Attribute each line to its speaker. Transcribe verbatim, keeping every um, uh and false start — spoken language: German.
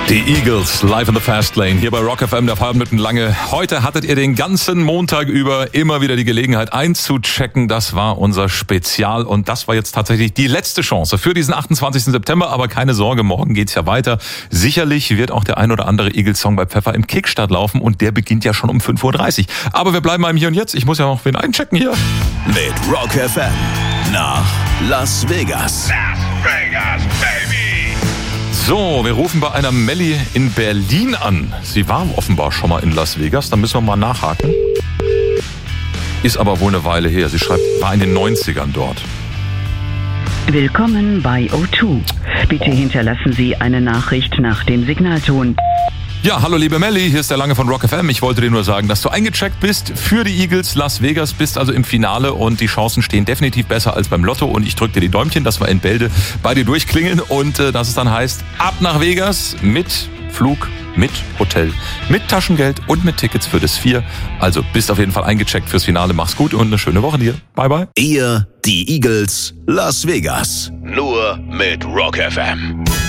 Speaker 1: Die Eagles live in the Fast Lane hier bei Rock F M, der Feierabend lange. Heute hattet ihr den ganzen Montag über immer wieder die Gelegenheit einzuchecken. Das war unser Spezial und das war jetzt tatsächlich die letzte Chance für diesen achtundzwanzigsten September. Aber keine Sorge, morgen geht's ja weiter. Sicherlich wird auch der ein oder andere Eagles-Song bei Pfeffer im Kickstart laufen und der beginnt ja schon um fünf Uhr dreißig. Aber wir bleiben mal im Hier und Jetzt. Ich muss ja noch wen einchecken hier.
Speaker 2: Mit Rock F M nach Las Vegas.
Speaker 3: Las Vegas, baby!
Speaker 1: So, wir rufen bei einer Melli in Berlin an. Sie war offenbar schon mal in Las Vegas, da müssen wir mal nachhaken. Ist aber wohl eine Weile her. Sie schreibt, war in den neunzigern dort.
Speaker 4: Willkommen bei O zwei. Bitte hinterlassen Sie eine Nachricht nach dem Signalton.
Speaker 1: Ja, hallo liebe Melli, hier ist der Lange von Rock F M. Ich wollte dir nur sagen, dass du eingecheckt bist für die Eagles. Las Vegas bist also im Finale und die Chancen stehen definitiv besser als beim Lotto. Und ich drücke dir die Däumchen, dass wir in Bälde bei dir durchklingeln und äh, dass es dann heißt, ab nach Vegas mit Flug, mit Hotel, mit Taschengeld und mit Tickets für das Vier. Also bist auf jeden Fall eingecheckt fürs Finale. Mach's gut und eine schöne Woche dir. Bye, bye.
Speaker 2: Ihr, die Eagles, Las Vegas. Nur mit Rock F M.